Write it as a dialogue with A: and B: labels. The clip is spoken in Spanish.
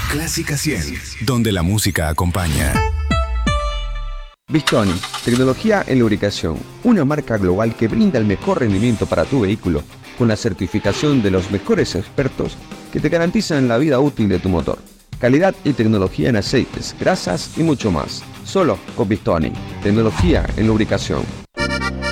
A: Clásica 100, donde la música acompaña.
B: Bistoni, tecnología en lubricación, una marca global que brinda el mejor rendimiento para tu vehículo, con la certificación de los mejores expertos que te garantizan la vida útil de tu motor. Calidad y tecnología en aceites, grasas y mucho más. Solo con Bistoni, tecnología en lubricación.